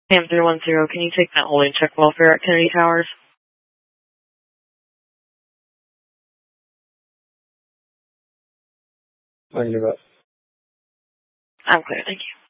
Sam 310, can you take that holding check welfare at Kennedy Towers? I can do that. I'm clear, thank you.